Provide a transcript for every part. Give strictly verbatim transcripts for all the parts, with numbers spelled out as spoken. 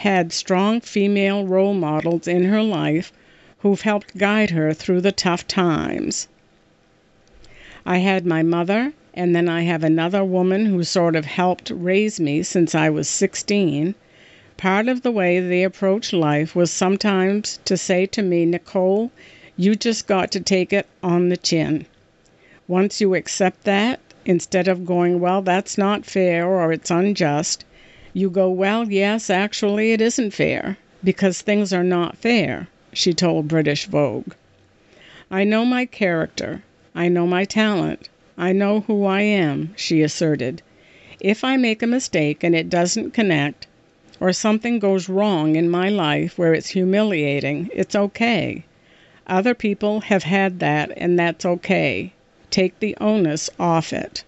had strong female role models in her life who've helped guide her through the tough times. I had my mother, and then I have another woman who sort of helped raise me since I was sixteen. Part of the way they approach life was sometimes to say to me, Nicole, you just got to take it on the chin. Once you accept that, instead of going, well, that's not fair or it's unjust, you go, well, yes, actually it isn't fair, because things are not fair, she told British Vogue. I know my character. I know my talent. I know who I am, she asserted. If I make a mistake and it doesn't connect, or something goes wrong in my life where it's humiliating, it's okay. Other people have had that, and that's okay. Take the onus off it.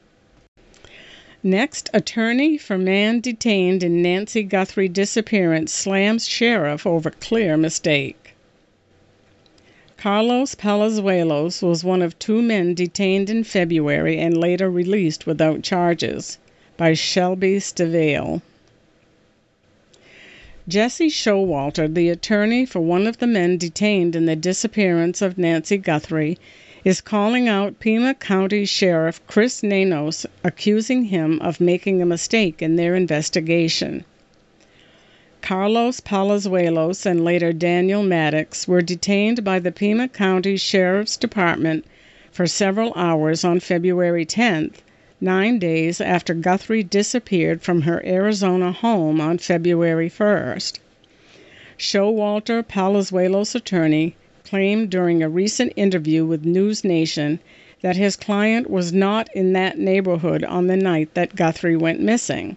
Next, attorney for man detained in Nancy Guthrie disappearance slams sheriff over clear mistake. Carlos Palazuelos was one of two men detained in February and later released without charges, by Shelby Stivale. Jesse Showalter, the attorney for one of the men detained in the disappearance of Nancy Guthrie, is calling out Pima County Sheriff Chris Nanos, accusing him of making a mistake in their investigation. Carlos Palazuelos and later Daniel Maddox were detained by the Pima County Sheriff's Department for several hours on February tenth, nine days after Guthrie disappeared from her Arizona home on February first. Showalter, Palazuelos' attorney, claimed during a recent interview with News Nation that his client was not in that neighborhood on the night that Guthrie went missing.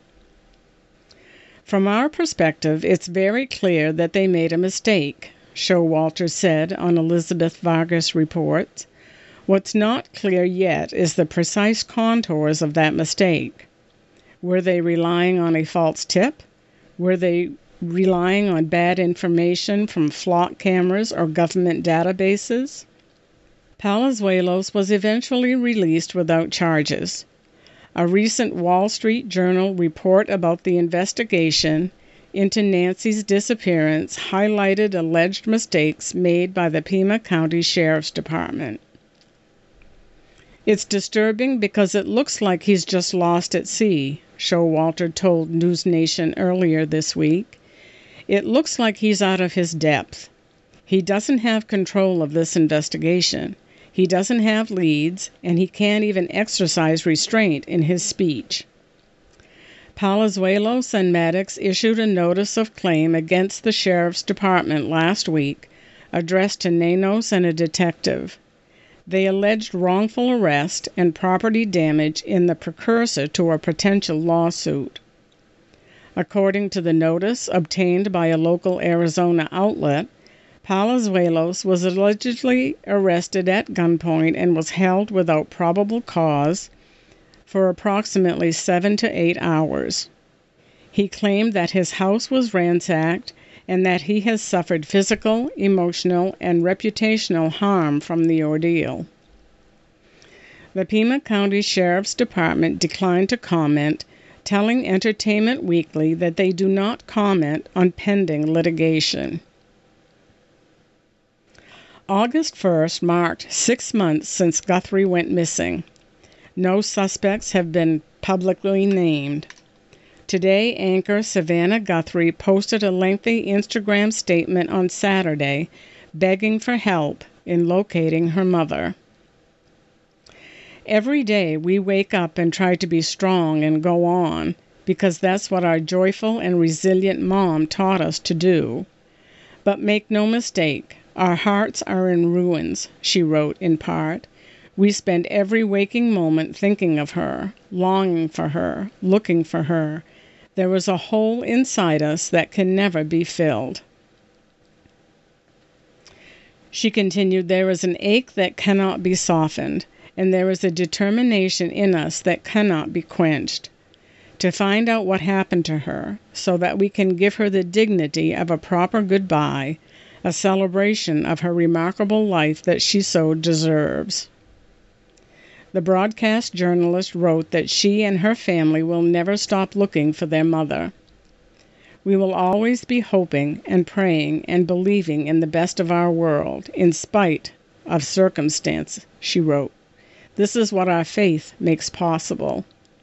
From our perspective, it's very clear that they made a mistake, Showalter said on Elizabeth Vargas Reports. What's not clear yet is the precise contours of that mistake. Were they relying on a false tip? Were they relying on bad information from flock cameras or government databases? Palazuelos was eventually released without charges. A recent Wall Street Journal report about the investigation into Nancy's disappearance highlighted alleged mistakes made by the Pima County Sheriff's Department. It's disturbing because it looks like he's just lost at sea, Showalter told News Nation earlier this week. It looks like he's out of his depth. He doesn't have control of this investigation. He doesn't have leads, and he can't even exercise restraint in his speech. Palazuelos and Maddox issued a notice of claim against the Sheriff's Department last week, addressed to Nanos and a detective. They alleged wrongful arrest and property damage in the precursor to a potential lawsuit. According to the notice obtained by a local Arizona outlet, Palazuelos was allegedly arrested at gunpoint and was held without probable cause for approximately seven to eight hours. He claimed that his house was ransacked and that he has suffered physical, emotional, and reputational harm from the ordeal. The Pima County Sheriff's Department declined to comment, telling Entertainment Weekly that they do not comment on pending litigation. August first marked six months since Guthrie went missing. No suspects have been publicly named. Today, anchor Savannah Guthrie posted a lengthy Instagram statement on Saturday begging for help in locating her mother. Every day we wake up and try to be strong and go on, because that's what our joyful and resilient mom taught us to do. But make no mistake, our hearts are in ruins, she wrote in part. We spend every waking moment thinking of her, longing for her, looking for her. There is a hole inside us that can never be filled. She continued, there is an ache that cannot be softened, and there is a determination in us that cannot be quenched. To find out what happened to her, so that we can give her the dignity of a proper goodbye, a celebration of her remarkable life that she so deserves. The broadcast journalist wrote that she and her family will never stop looking for their mother. We will always be hoping and praying and believing in the best of our world, in spite of circumstance, she wrote. This is what our faith makes possible.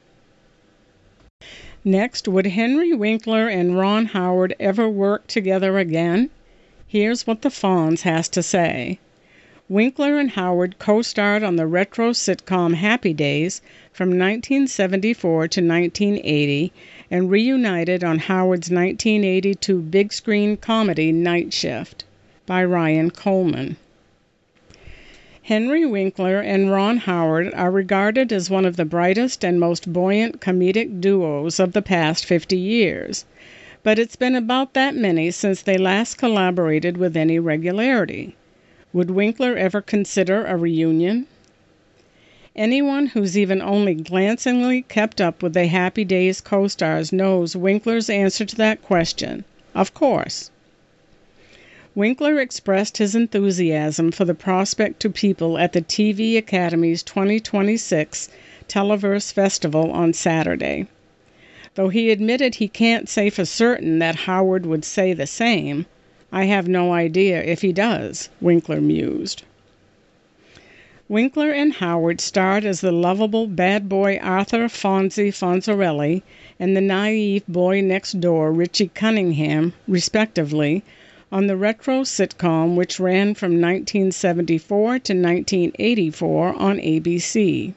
Next, would Henry Winkler and Ron Howard ever work together again? Here's what the Fonz has to say. Winkler and Howard co-starred on the retro sitcom Happy Days from nineteen seventy-four to nineteen eighty and reunited on Howard's nineteen eighty-two big screen comedy Night Shift by Ryan Coleman. Henry Winkler and Ron Howard are regarded as one of the brightest and most buoyant comedic duos of the past fifty years, but it's been about that many since they last collaborated with any regularity. Would Winkler ever consider a reunion? Anyone who's even only glancingly kept up with the Happy Days co-stars knows Winkler's answer to that question. Of course. Winkler expressed his enthusiasm for the prospect to people at the T V Academy's twenty twenty-six Televerse Festival on Saturday. Though he admitted he can't say for certain that Howard would say the same, I have no idea if he does, Winkler mused. Winkler and Howard starred as the lovable bad boy Arthur Fonzie Fonzarelli and the naive boy next door Richie Cunningham, respectively, on the retro sitcom which ran from nineteen seventy-four to nineteen eighty-four on A B C.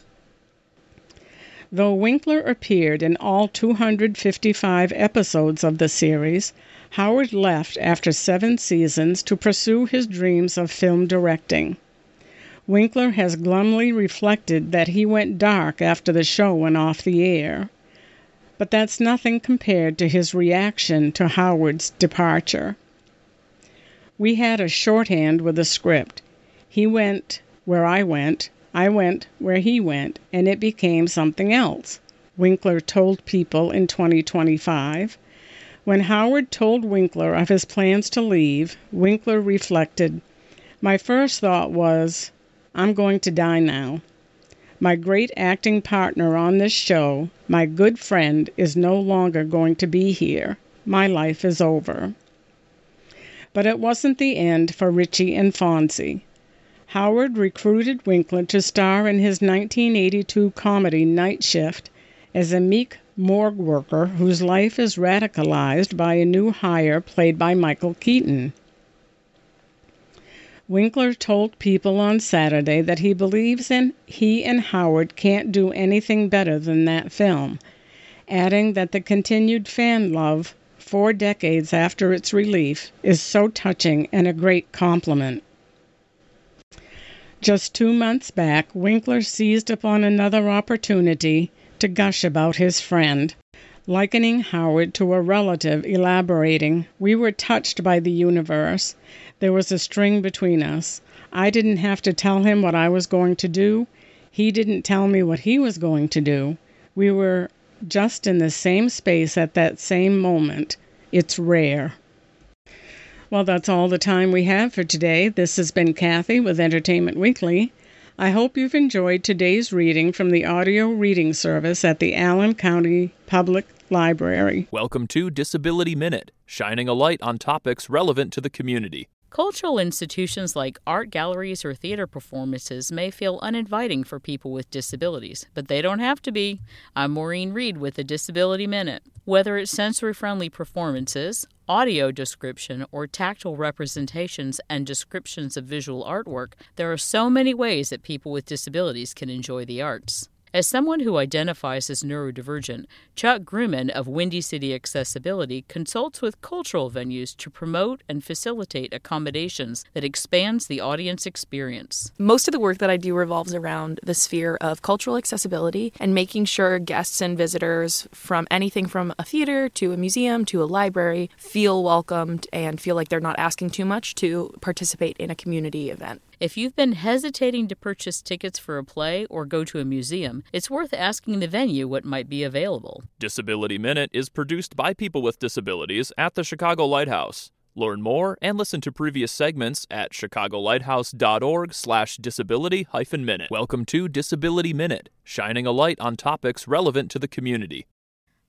Though Winkler appeared in all two hundred fifty-five episodes of the series, Howard left after seven seasons to pursue his dreams of film directing. Winkler has glumly reflected that he went dark after the show went off the air. But that's nothing compared to his reaction to Howard's departure. We had a shorthand with a script. He went where I went, I went where he went, and it became something else, Winkler told People in twenty twenty-five. When Howard told Winkler of his plans to leave, Winkler reflected, "My first thought was, I'm going to die now. My great acting partner on this show, my good friend, is no longer going to be here. My life is over." But it wasn't the end for Richie and Fonzie. Howard recruited Winkler to star in his nineteen eighty-two comedy Night Shift as a meek morgue worker whose life is radicalized by a new hire played by Michael Keaton. Winkler told People on Saturday that he believes in he and Howard can't do anything better than that film, adding that the continued fan love four decades after its release is so touching and a great compliment. Just two months back, Winkler seized upon another opportunity to gush about his friend, likening Howard to a relative, elaborating, "We were touched by the universe. There was a string between us. I didn't have to tell him what I was going to do. He didn't tell me what he was going to do. We were just in the same space at that same moment. It's rare." Well, that's all the time we have for today. This has been Kathy with Entertainment Weekly. I hope you've enjoyed today's reading from the audio reading service at the Allen County Public Library. Welcome to Disability Minute, shining a light on topics relevant to the community. Cultural institutions like art galleries or theater performances may feel uninviting for people with disabilities, but they don't have to be. I'm Maureen Reed with the Disability Minute. Whether it's sensory-friendly performances, audio description, or tactile representations and descriptions of visual artwork, there are so many ways that people with disabilities can enjoy the arts. As someone who identifies as neurodivergent, Chuck Grumman of Windy City Accessibility consults with cultural venues to promote and facilitate accommodations that expands the audience experience. Most of the work that I do revolves around the sphere of cultural accessibility and making sure guests and visitors from anything from a theater to a museum to a library feel welcomed and feel like they're not asking too much to participate in a community event. If you've been hesitating to purchase tickets for a play or go to a museum, it's worth asking the venue what might be available. Disability Minute is produced by people with disabilities at the Chicago Lighthouse. Learn more and listen to previous segments at chicagolighthouse.org slash disability hyphen minute. Welcome to Disability Minute, shining a light on topics relevant to the community.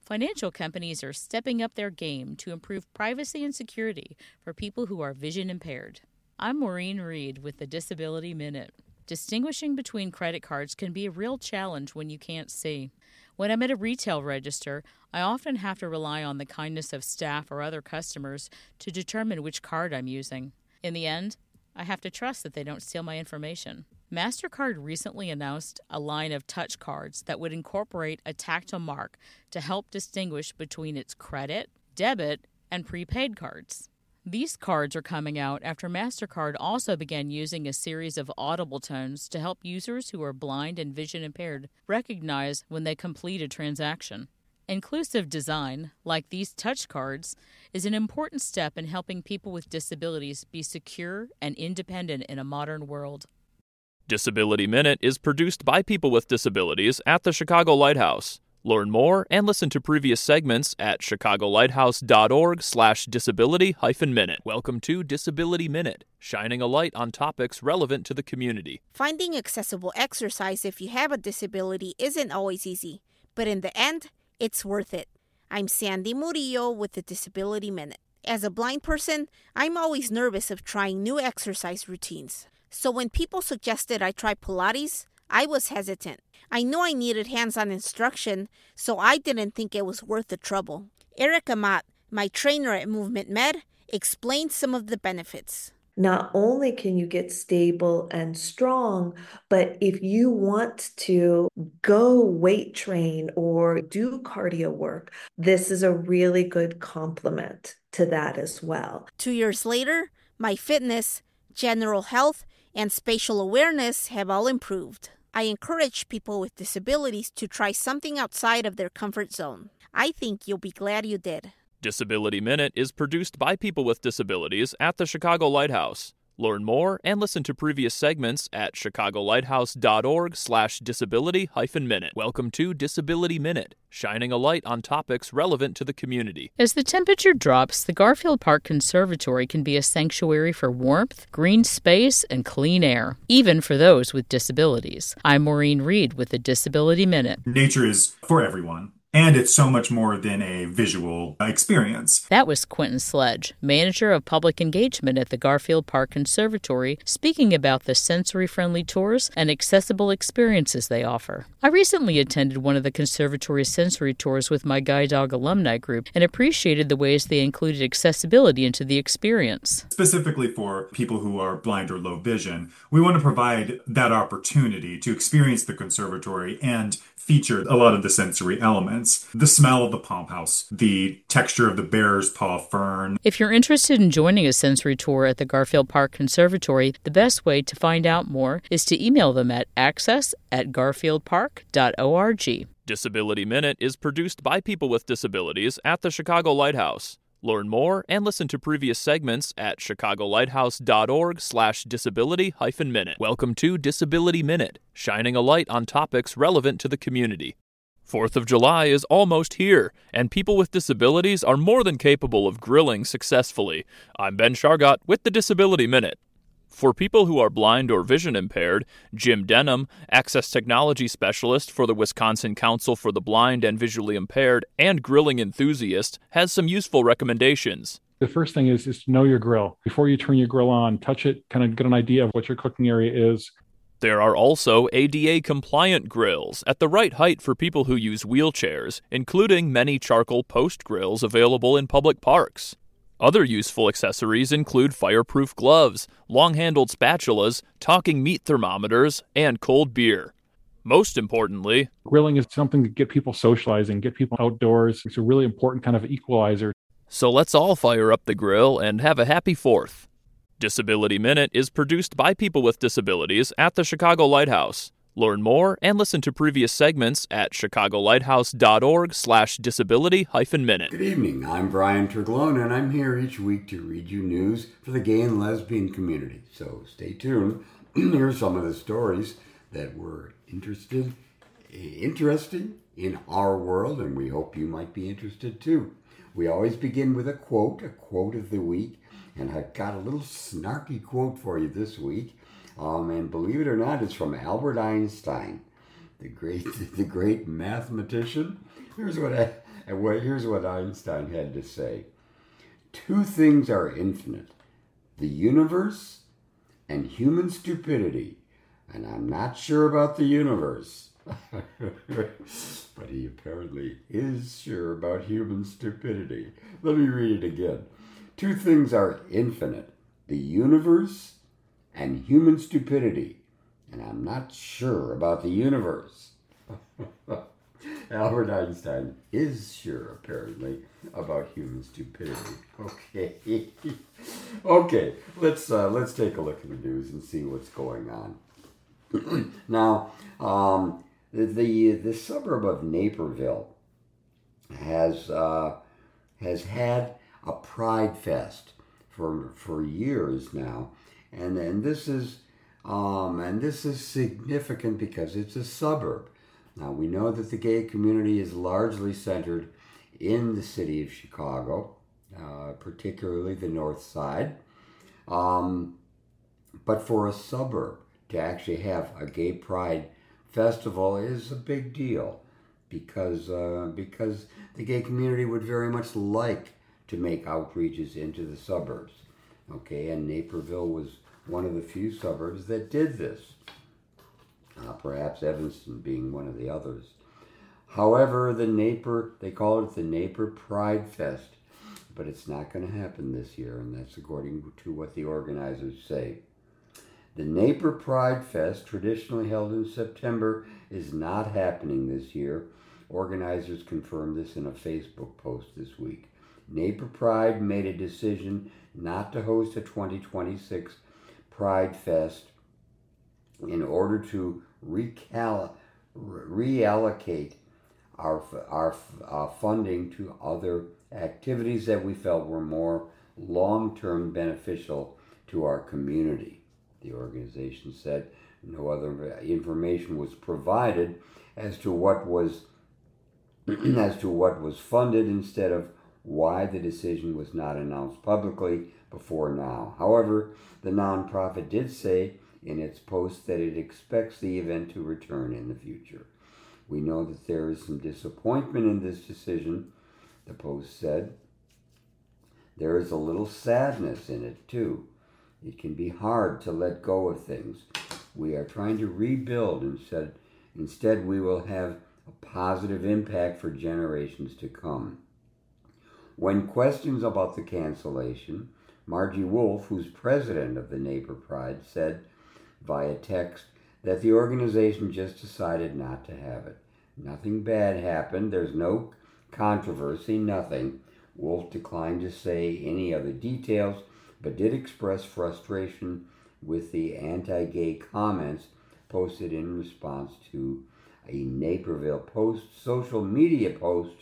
Financial companies are stepping up their game to improve privacy and security for people who are vision impaired. I'm Maureen Reed with the Disability Minute. Distinguishing between credit cards can be a real challenge when you can't see. When I'm at a retail register, I often have to rely on the kindness of staff or other customers to determine which card I'm using. In the end, I have to trust that they don't steal my information. MasterCard recently announced a line of touch cards that would incorporate a tactile mark to help distinguish between its credit, debit, and prepaid cards. These cards are coming out after MasterCard also began using a series of audible tones to help users who are blind and vision impaired recognize when they complete a transaction. Inclusive design, like these touch cards, is an important step in helping people with disabilities be secure and independent in a modern world. Disability Minute is produced by people with disabilities at the Chicago Lighthouse. Learn more and listen to previous segments at chicagolighthouse.org slash disability hyphen minute. Welcome to Disability Minute, shining a light on topics relevant to the community. Finding accessible exercise if you have a disability isn't always easy, but in the end, it's worth it. I'm Sandy Murillo with the Disability Minute. As a blind person, I'm always nervous of trying new exercise routines. So when people suggested I try Pilates, I was hesitant. I knew I needed hands-on instruction, so I didn't think it was worth the trouble. Erica Mott, my trainer at Movement Med, explained some of the benefits. Not only can you get stable and strong, but if you want to go weight train or do cardio work, this is a really good complement to that as well. Two years later, my fitness, general health, and spatial awareness have all improved. I encourage people with disabilities to try something outside of their comfort zone. I think you'll be glad you did. Disability Minute is produced by people with disabilities at the Chicago Lighthouse. Learn more and listen to previous segments at chicagolighthouse.org slash disability hyphen minute. Welcome to Disability Minute, shining a light on topics relevant to the community. As the temperature drops, the Garfield Park Conservatory can be a sanctuary for warmth, green space, and clean air, even for those with disabilities. I'm Maureen Reed with the Disability Minute. Nature is for everyone. And it's so much more than a visual experience. That was Quentin Sledge, manager of public engagement at the Garfield Park Conservatory, speaking about the sensory-friendly tours and accessible experiences they offer. I recently attended one of the conservatory's sensory tours with my Guide Dog alumni group and appreciated the ways they included accessibility into the experience. Specifically for people who are blind or low vision, we want to provide that opportunity to experience the conservatory and featured a lot of the sensory elements. The smell of the palm house, the texture of the bear's paw fern. If you're interested in joining a sensory tour at the Garfield Park Conservatory, the best way to find out more is to email them at access at garfield park dot org. Disability Minute is produced by people with disabilities at the Chicago Lighthouse. Learn more and listen to previous segments at chicagolighthouse.org slash disability hyphen minute. Welcome to Disability Minute, shining a light on topics relevant to the community. Fourth of July is almost here, and people with disabilities are more than capable of grilling successfully. I'm Ben Shargott with the Disability Minute. For people who are blind or vision impaired, Jim Denham, Access Technology Specialist for the Wisconsin Council for the Blind and Visually Impaired and grilling enthusiast, has some useful recommendations. The first thing is, is to know your grill. Before you turn your grill on, touch it, kind of get an idea of what your cooking area is. There are also A D A-compliant grills at the right height for people who use wheelchairs, including many charcoal post grills available in public parks. Other useful accessories include fireproof gloves, long-handled spatulas, talking meat thermometers, and cold beer. Most importantly, grilling is something to get people socializing, get people outdoors. It's a really important kind of equalizer. So let's all fire up the grill and have a happy Fourth. Disability Minute is produced by people with disabilities at the Chicago Lighthouse. Learn more and listen to previous segments at chicagolighthouse.org slash disability hyphen minute. Good evening, I'm Brian Terglone, and I'm here each week to read you news for the gay and lesbian community. So stay tuned. Here are some of the stories that were interested, interesting in our world, and we hope you might be interested too. We always begin with a quote, a quote of the week, and I've got a little snarky quote for you this week. Um, and believe it or not, it's from Albert Einstein, the great, the great mathematician. Here's what And what, here's what Einstein had to say. Two things are infinite, the universe and human stupidity. And I'm not sure about the universe. But he apparently is sure about human stupidity. Let me read it again. Two things are infinite, the universe and human stupidity. And I'm not sure about the universe. Albert Einstein is sure, apparently, about human stupidity. Okay. Okay, let's uh, let's take a look at the news and see what's going on. Now, um, the, the the suburb of Naperville has uh, has had a Pride Fest for for years now, and and this is um, and this is significant because it's a suburb. Now, we know that the gay community is largely centered in the city of Chicago, uh, particularly the north side. Um, but for a suburb to actually have a gay pride festival is a big deal because, uh, because the gay community would very much like to make outreaches into the suburbs. Okay, and Naperville was one of the few suburbs that did this. Uh, perhaps Evanston being one of the others. However, the Naper, they call it the Naper Pride Fest, but it's not going to happen this year, and that's according to what the organizers say. The Naper Pride Fest, traditionally held in September, is not happening this year. Organizers confirmed this in a Facebook post this week. Naper Pride made a decision not to host a twenty twenty-six Pride Fest in order to recal- reallocate our, our uh, funding to other activities that we felt were more long-term beneficial to our community. The organization said no other information was provided as to what was as to what was funded instead of why the decision was not announced publicly before now. However, the nonprofit did say in its post that it expects the event to return in the future. We know that there is some disappointment in this decision, the post said. There is a little sadness in it too. It can be hard to let go of things. We are trying to rebuild instead. Instead, we will have a positive impact for generations to come. When questions about the cancellation, Margie Wolf, who's president of the Naper Pride, said via text that the organization just decided not to have it. Nothing bad happened. There's no controversy, nothing. Wolf declined to say any other details, but did express frustration with the anti-gay comments posted in response to a Naperville Post social media post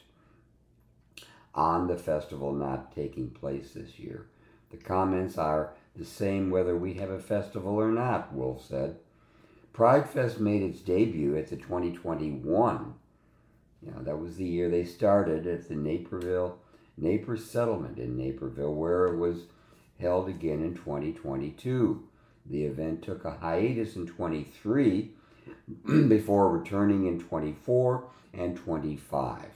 on the festival not taking place this year. The comments are the same whether we have a festival or not, Wolf said. Pride Fest made its debut at the twenty twenty-one. You know, that was the year they started at the Naperville, Naper Settlement in Naperville, where it was held again in twenty twenty-two. The event took a hiatus in twenty-three before returning in twenty-four and twenty-five.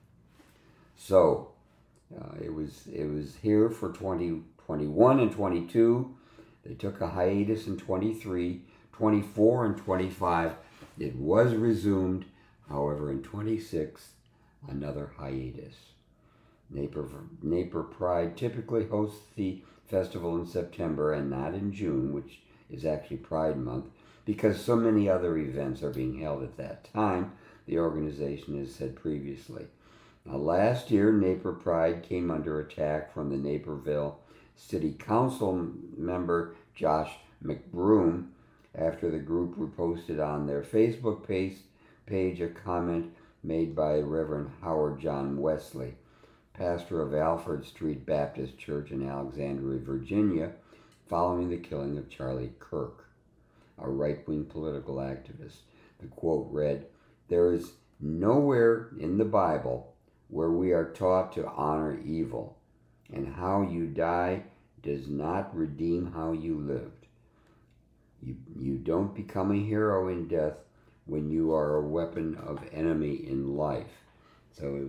So uh, it was it was here for twenty twenty-one and twenty-two. They took a hiatus in twenty-three, twenty-four, and twenty-five. It was resumed, however, in twenty-six, another hiatus. Naper, Naper Pride typically hosts the festival in September and not in June, which is actually Pride Month, because so many other events are being held at that time, the organization has said previously. Now, last year, Naper Pride came under attack from the Naperville City Council member Josh McBroom after the group reposted on their Facebook page, page a comment made by Reverend Howard John Wesley, pastor of Alfred Street Baptist Church in Alexandria, Virginia, following the killing of Charlie Kirk, a right-wing political activist. The quote read, "There is nowhere in the Bible where we are taught to honor evil, and how you die does not redeem how you lived. You, you don't become a hero in death when you are a weapon of enemy in life." So it was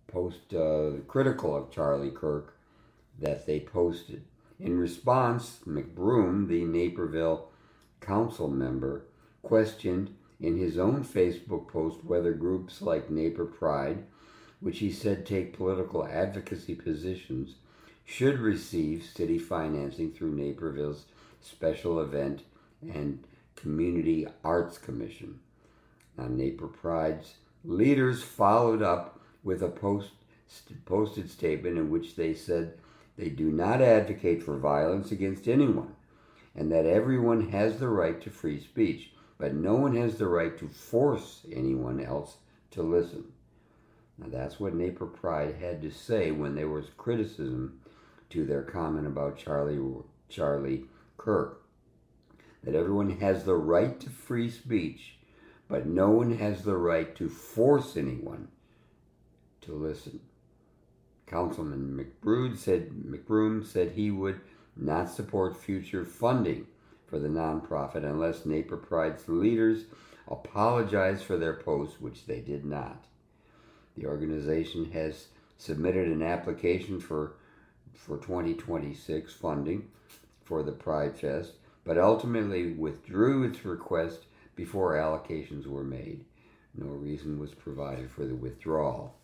post uh, critical of Charlie Kirk that they posted. In response, McBroom, the Naperville council member, questioned in his own Facebook post whether groups like Naper Pride, which he said take political advocacy positions, should receive city financing through Naperville's Special Event and Community Arts Commission. Now, Naper Pride's leaders followed up with a post, posted statement in which they said they do not advocate for violence against anyone and that everyone has the right to free speech, but no one has the right to force anyone else to listen. Now, that's what Naper Pride had to say when there was criticism to their comment about Charlie Charlie Kirk, that everyone has the right to free speech, but no one has the right to force anyone to listen. Councilman McBroom said, McBroom said he would not support future funding for the nonprofit unless Naper Pride's leaders apologize for their posts, which they did not. The organization has submitted an application for for twenty twenty-six funding for the Pride Fest, but ultimately withdrew its request before allocations were made. No reason was provided for the withdrawal.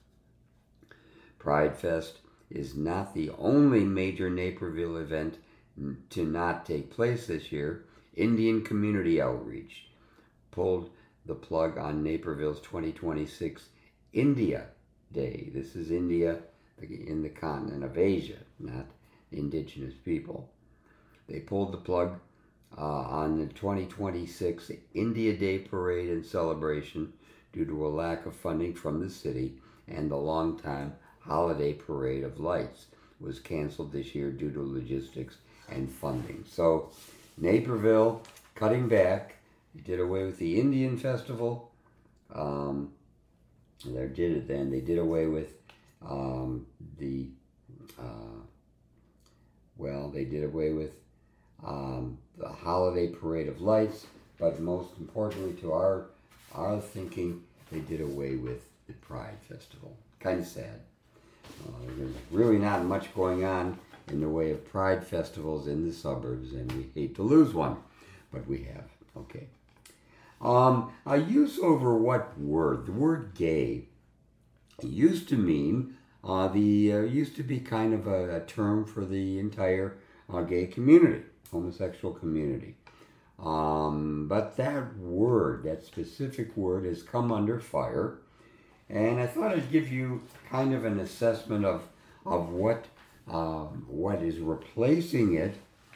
Pride Fest is not the only major Naperville event to not take place this year. Indian Community Outreach pulled the plug on Naperville's twenty twenty-six India Day. This is India in the continent of Asia, not indigenous people. They pulled the plug uh, on the twenty twenty-six India Day parade and celebration due to a lack of funding from the city, and the longtime holiday parade of lights was canceled this year due to logistics and funding. So Naperville cutting back. They did away with the Indian Festival. Um, they did it then. They did away with um, the, uh, well, they did away with um, the holiday parade of lights, but most importantly to our our thinking, they did away with the Pride Festival. Kind of sad. Uh, there's really not much going on in the way of Pride festivals in the suburbs, and we hate to lose one, but we have. Okay. Um, I use over what word? The word gay used to mean, uh, the uh, used to be kind of a, a term for the entire uh, gay community, homosexual community. Um, but that word, that specific word, has come under fire. And I thought I'd give you kind of an assessment of of what um, what is replacing it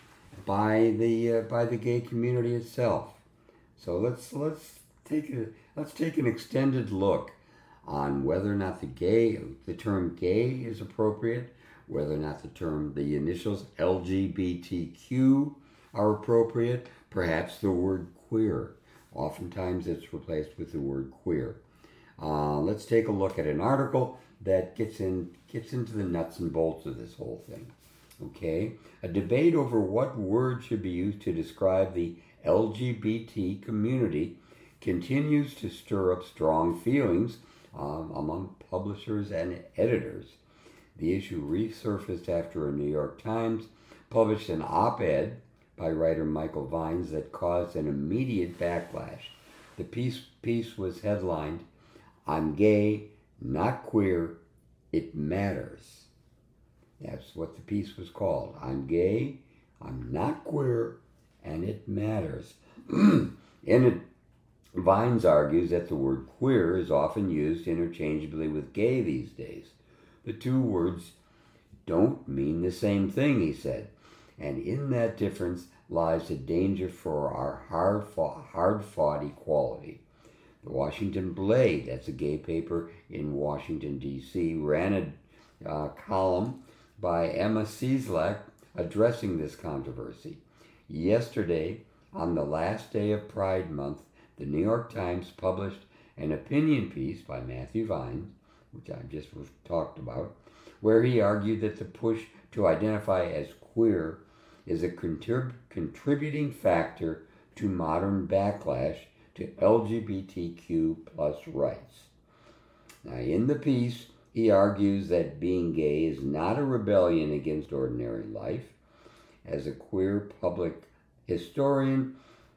by the uh, by the gay community itself. So let's let's take a let's take an extended look on whether or not the gay the term gay is appropriate, whether or not the term the initials L G B T Q are appropriate, perhaps the word queer. Oftentimes it's replaced with the word queer. Uh, let's take a look at an article that gets in gets into the nuts and bolts of this whole thing. Okay, a debate over what word should be used to describe the L G B T community continues to stir up strong feelings um, among publishers and editors. The issue resurfaced after a New York Times published an op-ed by writer Michael Vines that caused an immediate backlash. The piece piece was headlined, "I'm gay, not queer, it matters." That's what the piece was called. I'm gay, I'm not queer, and it matters. In it, Vines argues that the word queer is often used interchangeably with gay these days. The two words don't mean the same thing, he said, and in that difference lies a danger for our hard-fought, hard-fought equality. The Washington Blade, that's a gay paper in Washington, D C, ran a uh, column by Emma Cieslak addressing this controversy. Yesterday, on the last day of Pride Month, the New York Times published an opinion piece by Matthew Vines, which I just talked about, where he argued that the push to identify as queer is a contrib- contributing factor to modern backlash to L G B T Q plus rights. Now, in the piece, He argues that being gay is not a rebellion against ordinary life. As a queer public historian,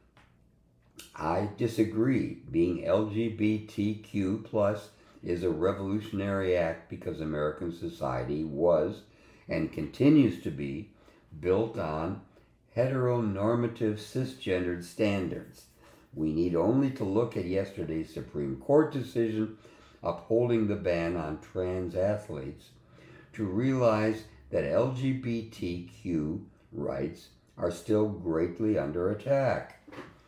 I disagree. Being L G B T Q plus is a revolutionary act because American society was and continues to be built on heteronormative cisgendered standards. We need only to look at yesterday's Supreme Court decision upholding the ban on trans athletes to realize that L G B T Q rights are still greatly under attack.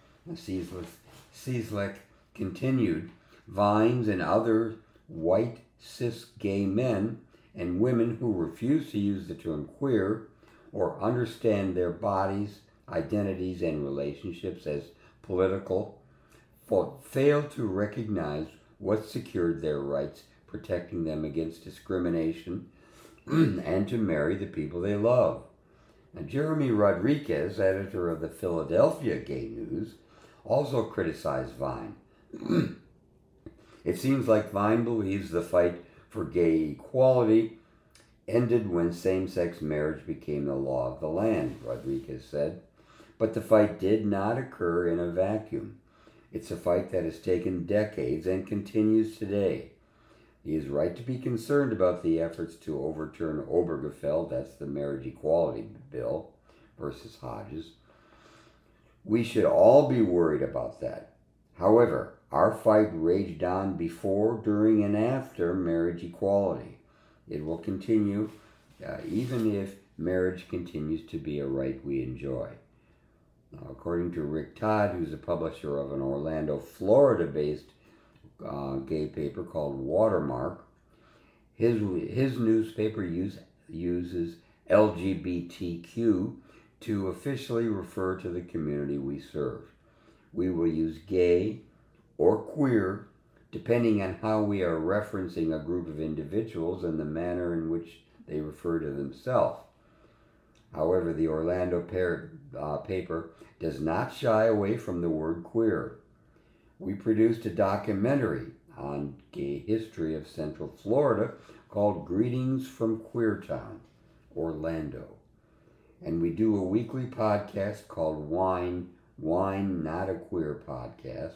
Cieslik continued, Vines and other white cis gay men and women who refuse to use the term queer or understand their bodies, identities, and relationships as political fail to recognize what secured their rights, protecting them against discrimination and to marry the people they love. Now, Jeremy Rodriguez, editor of the Philadelphia Gay News, also criticized Vine. It seems like Vine believes the fight for gay equality ended when same-sex marriage became the law of the land, Rodriguez said. But the fight did not occur in a vacuum. It's a fight that has taken decades and continues today. He is right to be concerned about the efforts to overturn Obergefell, that's the marriage equality bill, versus Hodges. We should all be worried about that. However, our fight raged on before, during, and after marriage equality. It will continue uh, even if marriage continues to be a right we enjoy. Now, according to Rick Todd, who's a publisher of an Orlando, Florida-based uh, gay paper called Watermark, his his newspaper use, uses L G B T Q to officially refer to the community we serve. We will use gay or queer depending on how we are referencing a group of individuals and the manner in which they refer to themselves. However, the Orlando par- uh, paper does not shy away from the word queer. We produced a documentary on gay history of Central Florida called Greetings from Queertown, Orlando. And we do a weekly podcast called Wine, Wine Not a Queer Podcast.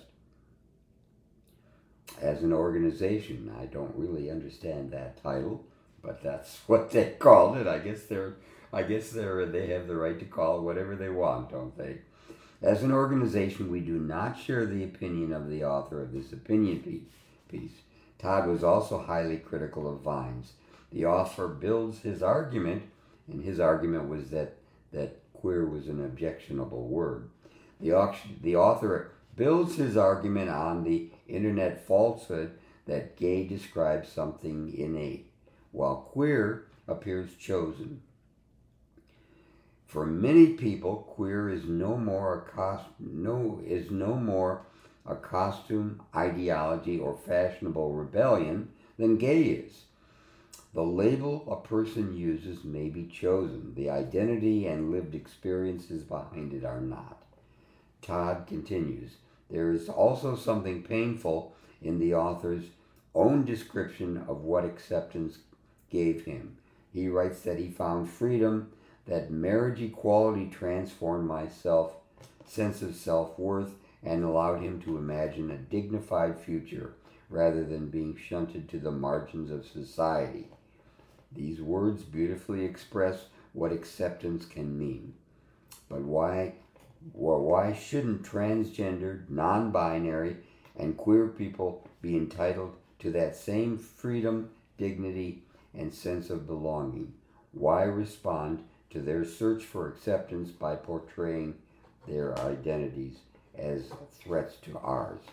As an organization, I don't really understand that title, but that's what they called it. I guess they're, I guess they're, they have the right to call it whatever they want, don't they? As an organization, we do not share the opinion of the author of this opinion piece. Todd was also highly critical of Vines. The author builds his argument, and his argument was that, that queer was an objectionable word. The, the author builds his argument on the internet falsehood that gay describes something innate, while queer appears chosen. For many people, queer is no more a cost, no is no more a costume, ideology, or fashionable rebellion than gay is. The label a person uses may be chosen. The identity and lived experiences behind it are not. Todd continues, there is also something painful in the author's own description of what acceptance gave him. He writes that he found freedom, that marriage equality transformed my self, sense of self-worth, and allowed him to imagine a dignified future rather than being shunted to the margins of society. These words beautifully express what acceptance can mean. But why, well, why shouldn't transgendered, non-binary, and queer people be entitled to that same freedom, dignity, and sense of belonging? Why respond to their search for acceptance by portraying their identities as threats to ours?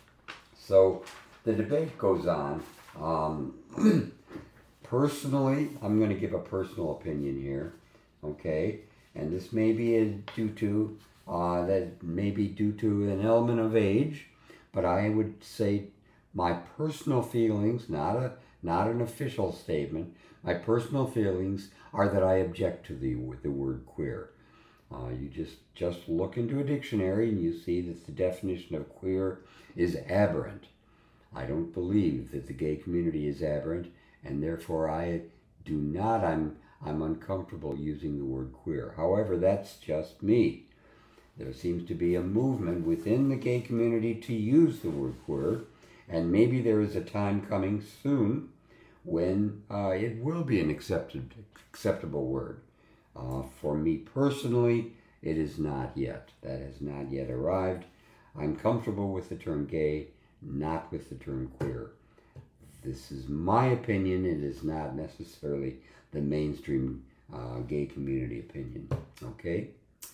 So the debate goes on. Um, personally, I'm going to give a personal opinion here, okay? And this may be due to uh, that may be due to an element of age, but I would say my personal feelings, not a not an official statement. My personal feelings are that I object to the the word queer. Uh, you just just look into a dictionary and you see that the definition of queer is aberrant. I don't believe that the gay community is aberrant, and therefore I do not, I'm, I'm uncomfortable using the word queer. However, that's just me. There seems to be a movement within the gay community to use the word queer, and maybe there is a time coming soon when uh, it will be an accepted, acceptable word. Uh, for me personally, it is not yet. That has not yet arrived. I'm comfortable with the term gay, not with the term queer. This is my opinion. It is not necessarily the mainstream uh, gay community opinion. Okay,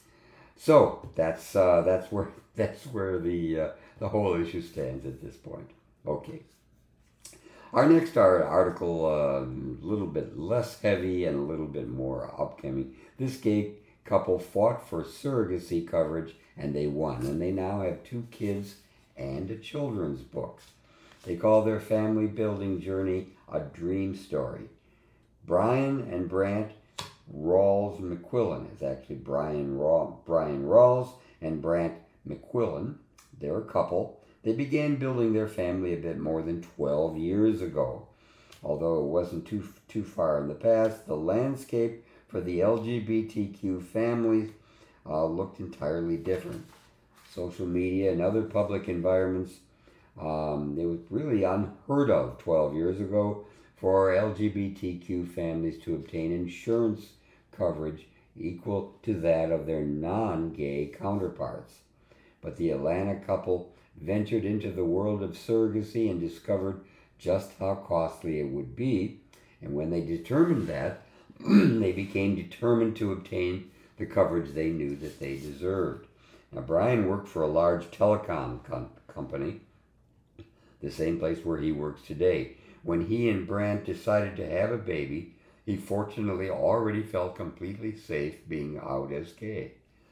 so that's uh, that's where that's where the uh, the whole issue stands at this point. Okay. Our next article, a uh, little bit less heavy and a little bit more upcoming. This gay couple fought for surrogacy coverage and they won. And they now have two kids and a children's book. They call their family building journey a dream story. Brian and Brant Rawls McQuillan. It's actually Brian, Raw, Brian Rawls and Brant McQuillan. They're a couple. They began building their family a bit more than twelve years ago. Although it wasn't too too far in the past, the landscape for the L G B T Q families uh, looked entirely different. Social media and other public environments, um, it was really unheard of twelve years ago for L G B T Q families to obtain insurance coverage equal to that of their non-gay counterparts. But the Atlanta couple ventured into the world of surrogacy and discovered just how costly it would be. And when they determined that, they became determined to obtain the coverage they knew that they deserved. Now, Brian worked for a large telecom com- company, the same place where he works today. When he and Brant decided to have a baby, he fortunately already felt completely safe being out as gay.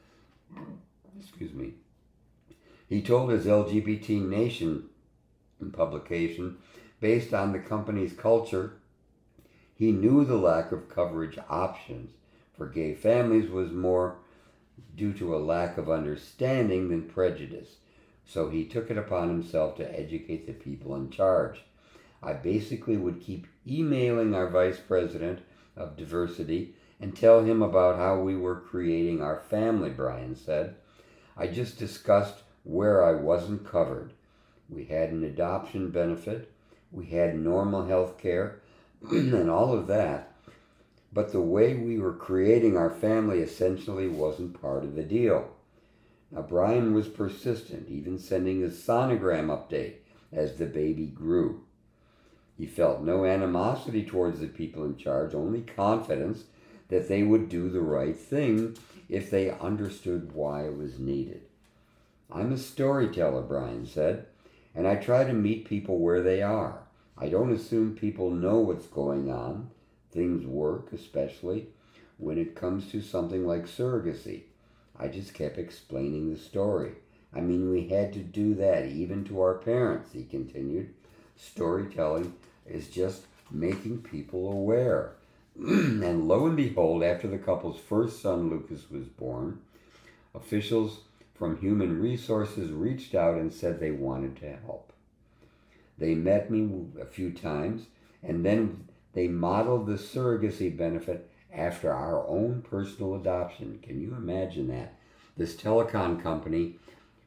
Excuse me. He told his L G B T Nation publication, based on the company's culture, he knew the lack of coverage options for gay families was more due to a lack of understanding than prejudice. So he took it upon himself to educate the people in charge. I basically would keep emailing our vice president of diversity and tell him about how we were creating our family, Brian said. I just discussed where I wasn't covered. We had an adoption benefit, we had normal health care, and all of that. But the way we were creating our family essentially wasn't part of the deal. Now, Brian was persistent, even sending a sonogram update as the baby grew. He felt no animosity towards the people in charge, only confidence that they would do the right thing if they understood why it was needed. I'm a storyteller, Brian said, and I try to meet people where they are. I don't assume people know what's going on. Things work, especially when it comes to something like surrogacy. I just kept explaining the story. I mean, we had to do that even to our parents, he continued. Storytelling is just making people aware. And lo and behold, after the couple's first son, Lucas, was born, officials from Human Resources reached out and said they wanted to help. They met me a few times, and then they modeled the surrogacy benefit after our own personal adoption. Can you imagine that? This telecom company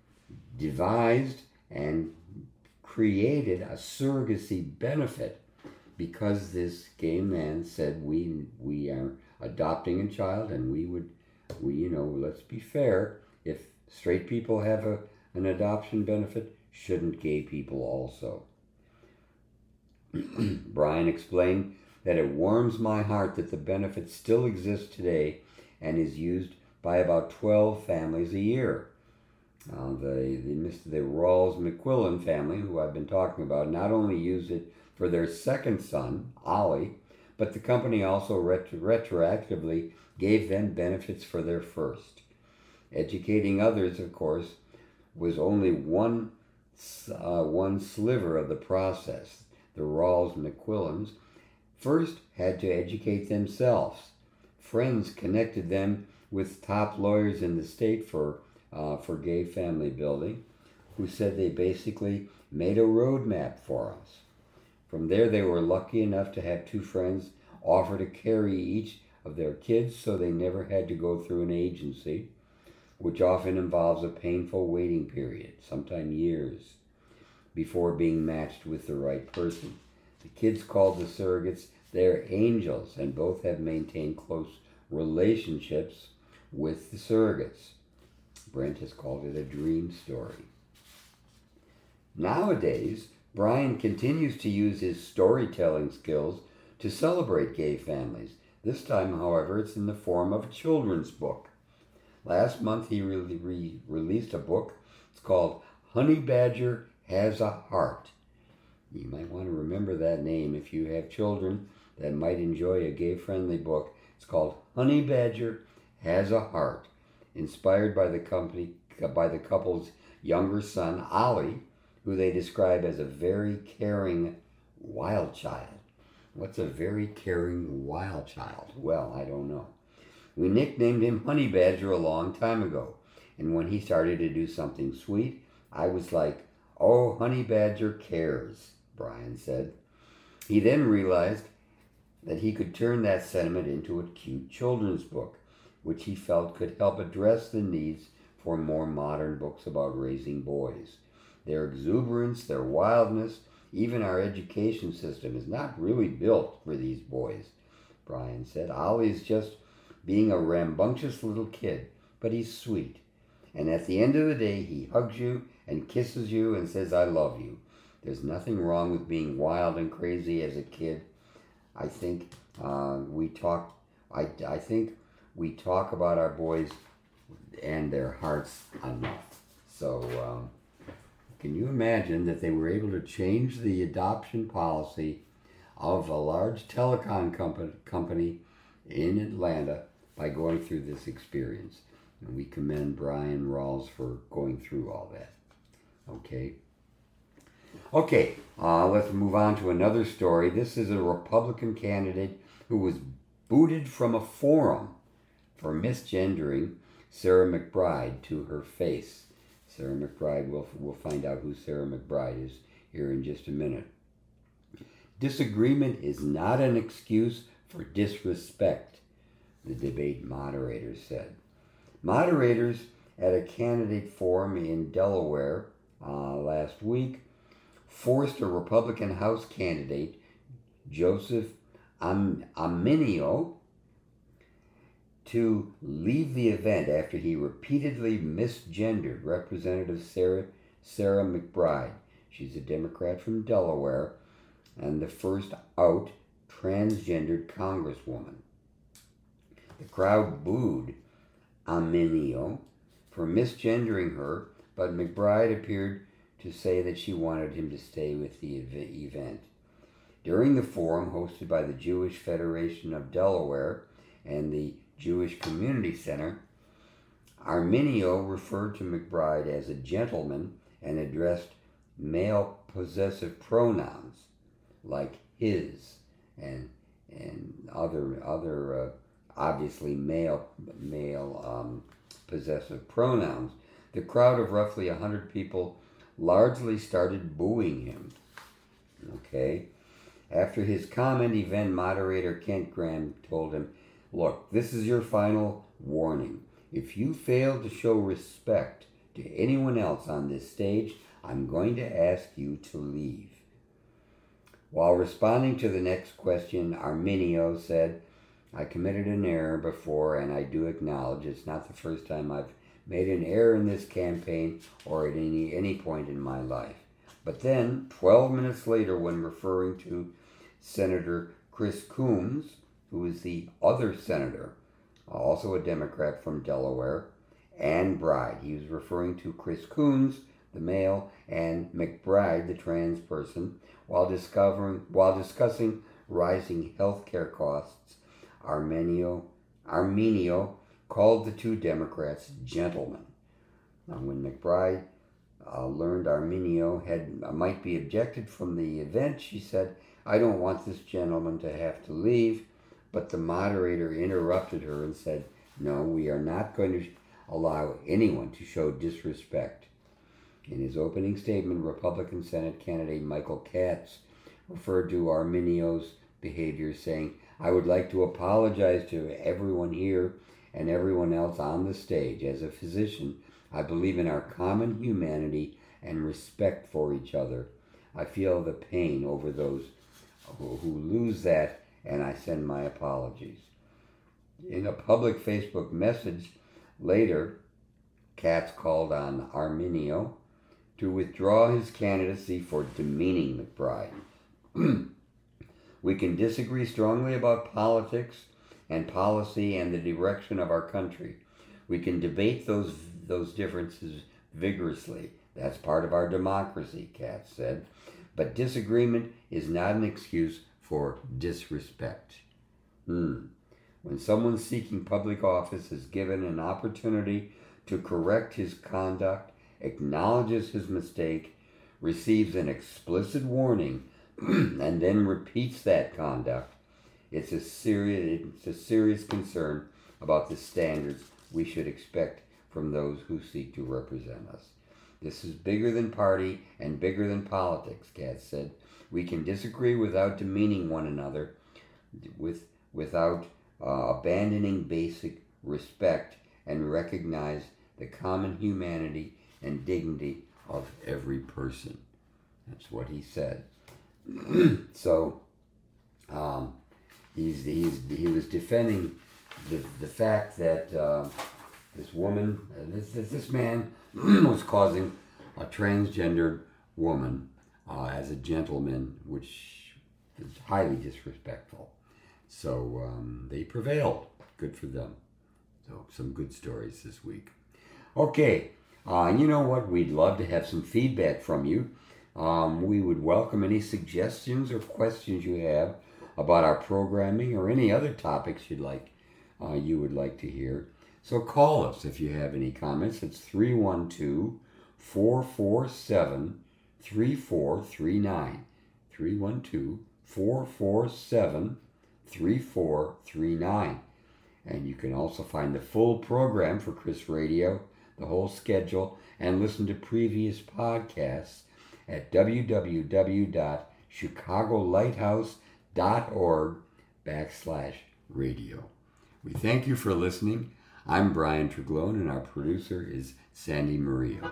devised and created a surrogacy benefit because this gay man said we we are adopting a child, and we would, we you know, let's be fair, if straight people have a, an adoption benefit, shouldn't gay people also? Brian explained that it warms my heart that the benefit still exists today and is used by about twelve families a year. Uh, the, the Mister the Rawls McQuillan family, who I've been talking about, not only used it for their second son, Ollie, but the company also retro- retroactively gave them benefits for their first. Educating others, of course, was only one, uh, one sliver of the process. The Rawls McQuillans first had to educate themselves. Friends connected them with top lawyers in the state for uh, for gay family building, who said they basically made a roadmap for us. From there, they were lucky enough to have two friends offer to carry each of their kids so they never had to go through an agency, which often involves a painful waiting period, sometimes years, before being matched with the right person. The kids called the surrogates their angels, and both have maintained close relationships with the surrogates. Brent has called it a dream story. Nowadays, Brian continues to use his storytelling skills to celebrate gay families. This time, however, it's in the form of a children's book. Last month, he re- re- released a book. It's called Honey Badger Has a Heart. You might want to remember that name if you have children that might enjoy a gay-friendly book. It's called Honey Badger Has a Heart, inspired by the company by the couple's younger son, Ollie, who they describe as a very caring wild child. What's a very caring wild child? Well, I don't know. We nicknamed him Honey Badger a long time ago, and when he started to do something sweet, I was like, oh, Honey Badger cares, Brian said. He then realized that he could turn that sentiment into a cute children's book, which he felt could help address the needs for more modern books about raising boys. Their exuberance, their wildness, even our education system is not really built for these boys, Brian said. Ollie's just being a rambunctious little kid, but he's sweet. And at the end of the day, he hugs you and kisses you and says, I love you. There's nothing wrong with being wild and crazy as a kid. I think uh, we talk. I, I think we talk about our boys and their hearts enough. So um, can you imagine that they were able to change the adoption policy of a large telecom company, company in Atlanta by going through this experience? And we commend Brian Rawls for going through all that. Okay. Okay, uh, let's move on to another story. This is a Republican candidate who was booted from a forum for misgendering Sarah McBride to her face. Sarah McBride, we'll, we'll find out who Sarah McBride is here in just a minute. Disagreement is not an excuse for disrespect, the debate moderator said. Moderators at a candidate forum in Delaware uh, last week forced a Republican House candidate, Joseph Am- Arminio, to leave the event after he repeatedly misgendered Representative Sarah, Sarah McBride. She's a Democrat from Delaware and the first out transgendered congresswoman. The crowd booed Arminio for misgendering her, but McBride appeared to say that she wanted him to stay with the event. During the forum hosted by the Jewish Federation of Delaware and the Jewish Community Center, Arminio referred to McBride as a gentleman and addressed male possessive pronouns like his and and other other uh, obviously male male um, possessive pronouns. The crowd of roughly a hundred people largely started booing him. Okay. After his comment, event moderator Kent Graham told him, look, this is your final warning. If you fail to show respect to anyone else on this stage, I'm going to ask you to leave. While responding to the next question, Arminio said, I committed an error before, and I do acknowledge it's not the first time I've made an error in this campaign or at any, any point in my life. But then, twelve minutes later, when referring to Senator Chris Coons, who is the other senator, also a Democrat from Delaware, and Bride, he was referring to Chris Coons, the male, and McBride, the trans person, while discovering while discussing rising health care costs. Arminio, Arminio called the two Democrats gentlemen. Now, when McBride uh, learned Arminio had uh, might be ejected from the event, she said, I don't want this gentleman to have to leave. But the moderator interrupted her and said, no, we are not going to allow anyone to show disrespect. In his opening statement, Republican Senate candidate Michael Katz referred to Arminio's behavior, saying, "I would like to apologize to everyone here and everyone else on the stage. As a physician, I believe in our common humanity and respect for each other. I feel the pain over those who, who lose that, and I send my apologies." In a public Facebook message later, Katz called on Arminio to withdraw his candidacy for demeaning McBride. "We can disagree strongly about politics and policy and the direction of our country. We can debate those those differences vigorously. That's part of our democracy," Katz said. "But disagreement is not an excuse for disrespect." Hmm. When someone seeking public office is given an opportunity to correct his conduct, acknowledges his mistake, receives an explicit warning, and then repeats that conduct, it's a serious, it's a serious concern about the standards we should expect from those who seek to represent us. "This is bigger than party and bigger than politics," Katz said. "We can disagree without demeaning one another, with without uh, abandoning basic respect, and recognize the common humanity and dignity of every person." That's what he said. So um, he's, he's he was defending the the fact that uh, this woman, uh, this, this this man was causing a transgendered woman uh, as a gentleman, which is highly disrespectful. So um, they prevailed. Good for them. So some good stories this week. Okay, uh, you know what? We'd love to have some feedback from you. Um, we would welcome any suggestions or questions you have about our programming or any other topics you'd like, uh, you would like to hear. So call us if you have any comments. It's three one two, four four seven, three four three nine. three one two, four four seven, three four three nine. And you can also find the full program for Chris Radio, the whole schedule, and listen to previous podcasts at www.chicagolighthouse.org backslash radio. We thank you for listening. I'm Brian Treglone, and our producer is Sandy Murillo.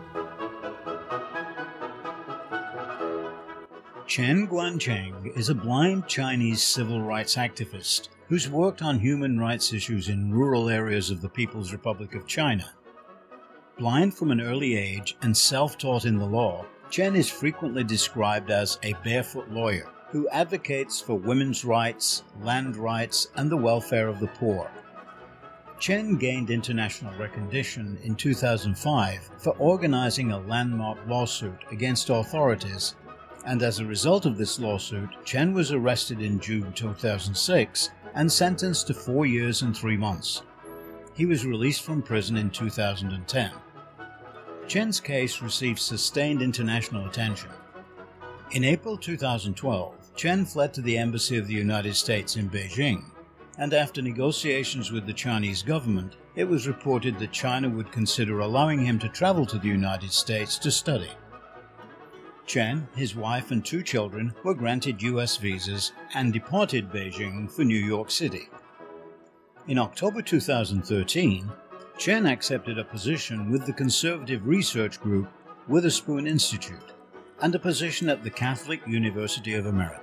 Chen Guangcheng is a blind Chinese civil rights activist who's worked on human rights issues in rural areas of the People's Republic of China. Blind from an early age and self-taught in the law, Chen is frequently described as a barefoot lawyer who advocates for women's rights, land rights, and the welfare of the poor. Chen gained international recognition in two thousand five for organizing a landmark lawsuit against authorities, and as a result of this lawsuit, Chen was arrested in June two thousand six and sentenced to four years and three months. He was released from prison in two thousand ten. Chen's case received sustained international attention. In April two thousand twelve, Chen fled to the Embassy of the United States in Beijing, and after negotiations with the Chinese government, it was reported that China would consider allowing him to travel to the United States to study. Chen, his wife, and two children were granted U S visas and departed Beijing for New York City. In October two thousand thirteen, Chen accepted a position with the conservative research group Witherspoon Institute and a position at the Catholic University of America.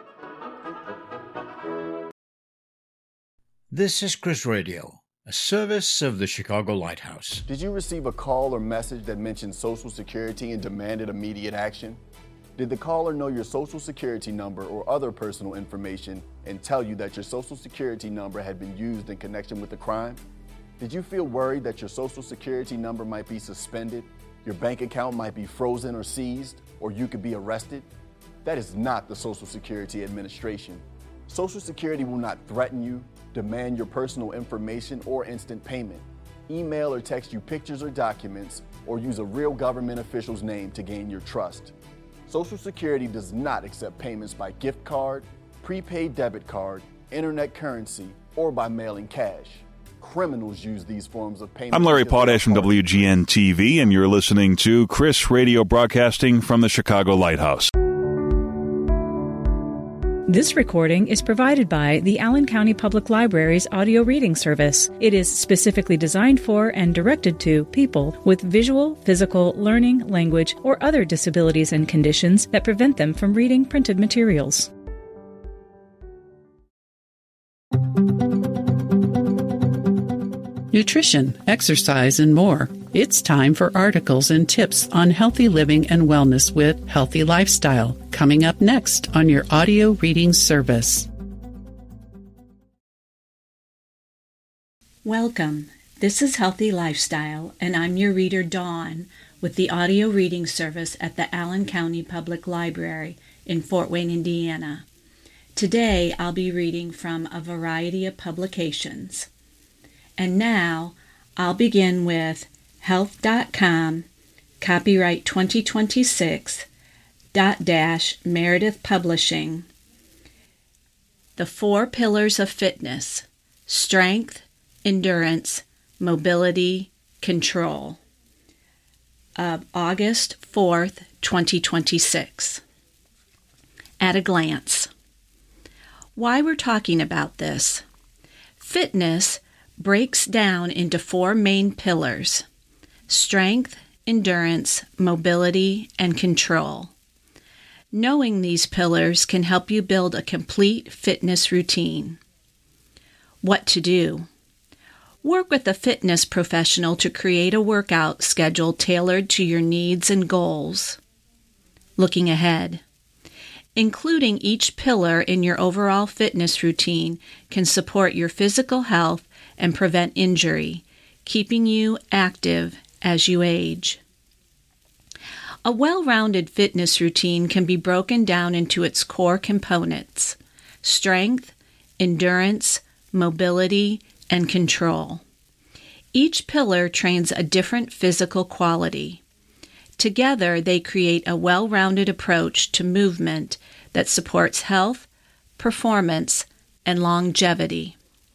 This is Chris Radio, a service of the Chicago Lighthouse. Did you receive a call or message that mentioned Social Security and demanded immediate action? Did the caller know your Social Security number or other personal information and tell you that your Social Security number had been used in connection with a crime? Did you feel worried that your Social Security number might be suspended, your bank account might be frozen or seized, or you could be arrested? That is not the Social Security Administration. Social Security will not threaten you, demand your personal information, or instant payment, email or text you pictures or documents, or use a real government official's name to gain your trust. Social Security does not accept payments by gift card, prepaid debit card, internet currency, or by mailing cash. Criminals use these forms of payment. I'm Larry Potash from W G N T V, and you're listening to Chris Radio, broadcasting from the Chicago Lighthouse. This recording is provided by the Allen County Public Library's audio reading service. It is specifically designed for and directed to people with visual, physical, learning, language, or other disabilities and conditions that prevent them from reading printed materials. Nutrition, exercise, and more. It's time for articles and tips on healthy living and wellness with Healthy Lifestyle, coming up next on your audio reading service. Welcome. This is Healthy Lifestyle, and I'm your reader, Dawn, with the audio reading service at the Allen County Public Library in Fort Wayne, Indiana. Today, I'll be reading from a variety of publications. And now, I'll begin with health dot com, copyright twenty twenty-six, dot dash Meredith Publishing. The Four Pillars of Fitness: Strength, Endurance, Mobility, Control, of August fourth, twenty twenty-six. At a glance. Why we're talking about this. Fitness breaks down into four main pillars: strength, endurance, mobility, and control. Knowing these pillars can help you build a complete fitness routine. What to do? Work with a fitness professional to create a workout schedule tailored to your needs and goals. Looking ahead. Including each pillar in your overall fitness routine can support your physical health and prevent injury, keeping you active as you age. A well-rounded fitness routine can be broken down into its core components: strength, endurance, mobility, and control. Each pillar trains a different physical quality. Together, they create a well-rounded approach to movement that supports health, performance, and longevity.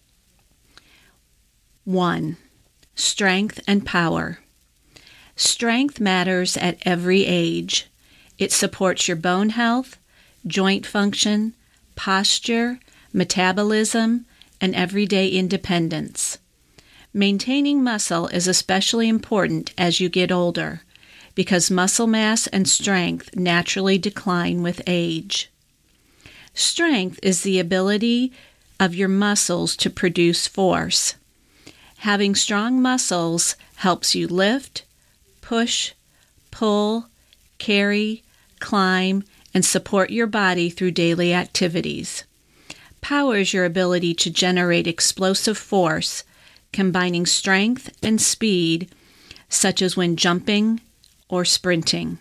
one. Strength and power. Strength matters at every age. It supports your bone health, joint function, posture, metabolism, and everyday independence. Maintaining muscle is especially important as you get older, because muscle mass and strength naturally decline with age. Strength is the ability of your muscles to produce force. Having strong muscles helps you lift, push, pull, carry, climb, and support your body through daily activities. Power is your ability to generate explosive force, combining strength and speed, such as when jumping or sprinting.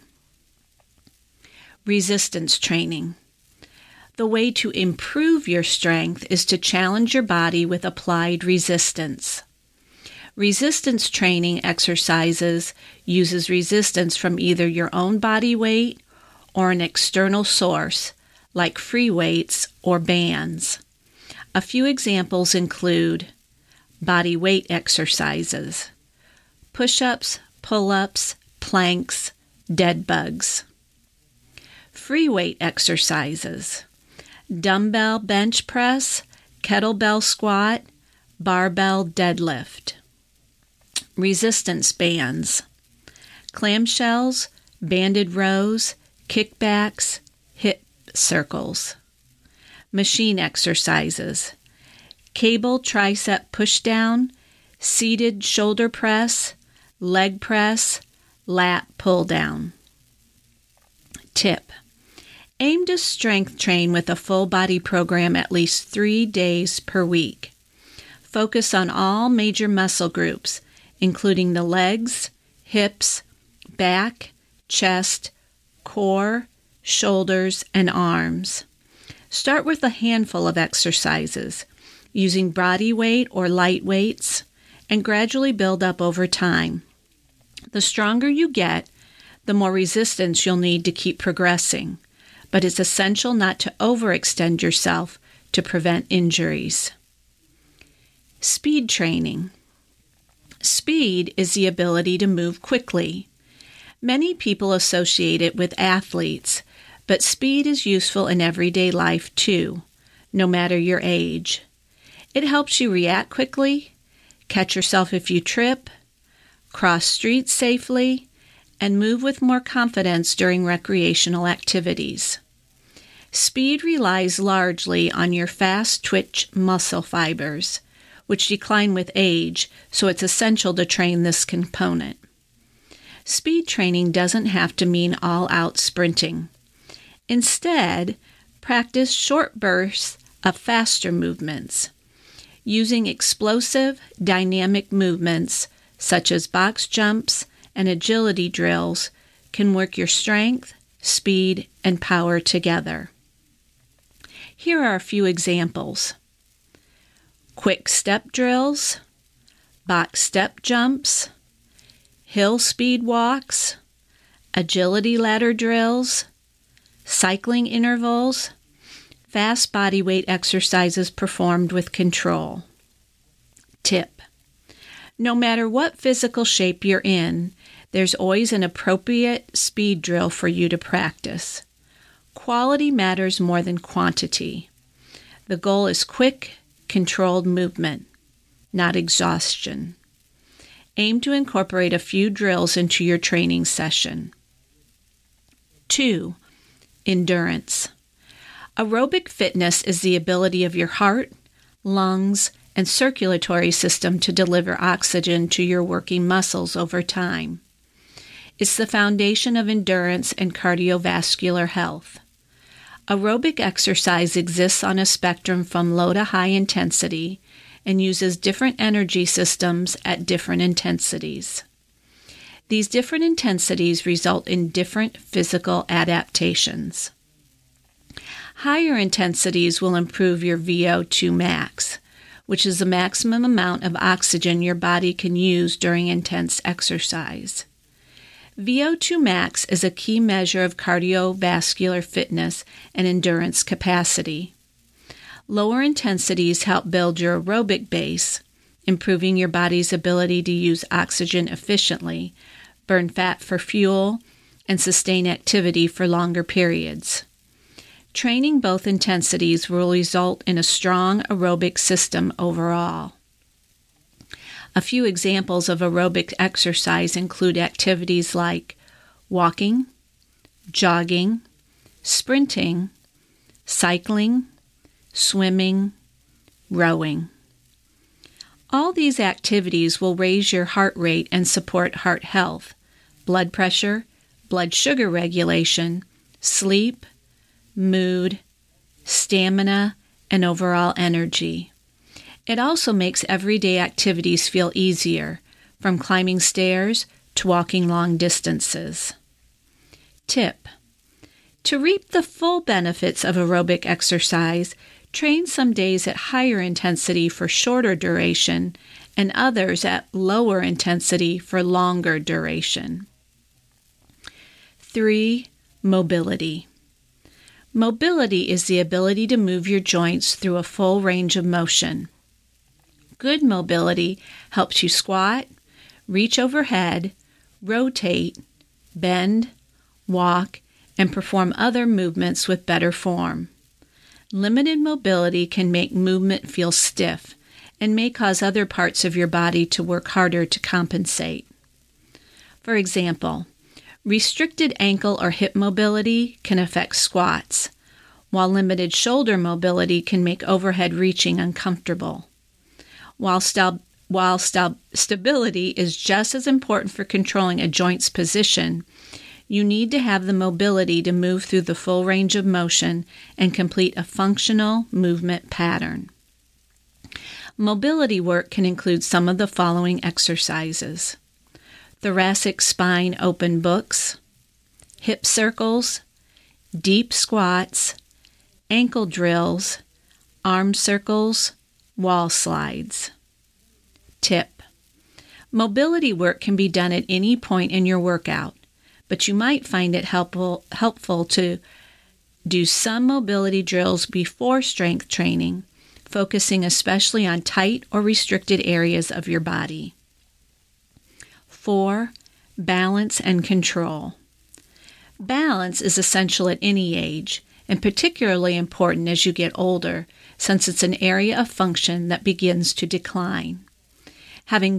Resistance training. The way to improve your strength is to challenge your body with applied resistance. Resistance training exercises uses resistance from either your own body weight or an external source, like free weights or bands. A few examples include body weight exercises, push-ups, pull-ups, planks, dead bugs. Free weight exercises, dumbbell bench press, kettlebell squat, barbell deadlift. Resistance bands, clamshells, banded rows, kickbacks, hip circles. Machine exercises, cable tricep pushdown, seated shoulder press, leg press, lat pull down. Tip: aim to strength train with a full body program at least three days per week. Focus on all major muscle groups, including the legs, hips, back, chest, core, shoulders, and arms. Start with a handful of exercises, using body weight or light weights, and gradually build up over time. The stronger you get, the more resistance you'll need to keep progressing, but it's essential not to overextend yourself to prevent injuries. Speed training. Speed is the ability to move quickly. Many people associate it with athletes, But speed is useful in everyday life too, no matter your age. It helps you react quickly, catch yourself if you trip, cross streets safely, and move with more confidence during recreational activities. Speed relies largely on your fast-twitch muscle fibers, which decline with age, so it's essential to train this component. Speed training doesn't have to mean all-out sprinting. Instead, practice short bursts of faster movements. Using explosive, dynamic movements such as box jumps and agility drills can work your strength, speed, and power together. Here are a few examples. Quick step drills, box step jumps, hill speed walks, agility ladder drills, cycling intervals, fast body weight exercises performed with control. Tip: no matter what physical shape you're in, there's always an appropriate speed drill for you to practice. Quality matters more than quantity. The goal is quick, controlled movement, not exhaustion. Aim to incorporate a few drills into your training session. Two, endurance. Aerobic fitness is the ability of your heart, lungs, and circulatory system to deliver oxygen to your working muscles over time. It's the foundation of endurance and cardiovascular health. Aerobic exercise exists on a spectrum from low to high intensity and uses different energy systems at different intensities. These different intensities result in different physical adaptations. Higher intensities will improve your V O two max, which is the maximum amount of oxygen your body can use during intense exercise. V O two max is a key measure of cardiovascular fitness and endurance capacity. Lower intensities help build your aerobic base, improving your body's ability to use oxygen efficiently, burn fat for fuel, and sustain activity for longer periods. Training both intensities will result in a strong aerobic system overall. A few examples of aerobic exercise include activities like walking, jogging, sprinting, cycling, swimming, rowing. All these activities will raise your heart rate and support heart health, blood pressure, blood sugar regulation, sleep, mood, stamina, and overall energy. It also makes everyday activities feel easier, from climbing stairs to walking long distances. Tip: to reap the full benefits of aerobic exercise, train some days at higher intensity for shorter duration and others at lower intensity for longer duration. Three, mobility. Mobility is the ability to move your joints through a full range of motion. Good mobility helps you squat, reach overhead, rotate, bend, walk, and perform other movements with better form. Limited mobility can make movement feel stiff and may cause other parts of your body to work harder to compensate. For example, restricted ankle or hip mobility can affect squats, while limited shoulder mobility can make overhead reaching uncomfortable. While, st- while st- stability is just as important for controlling a joint's position, you need to have the mobility to move through the full range of motion and complete a functional movement pattern. Mobility work can include some of the following exercises: thoracic spine open books, hip circles, deep squats, ankle drills, arm circles, wall slides. Tip: mobility work can be done at any point in your workout, but you might find it helpful, helpful to do some mobility drills before strength training, focusing especially on tight or restricted areas of your body. Four, balance and control. Balance is essential at any age, and particularly important as you get older, since it's an area of function that begins to decline. Having